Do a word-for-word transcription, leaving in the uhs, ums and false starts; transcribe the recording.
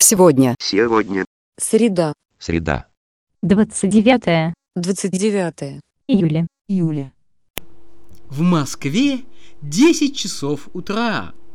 Сегодня. Сегодня. Среда. Среда. двадцать девятое двадцать девятое июля. июля. В Москве десять часов утра.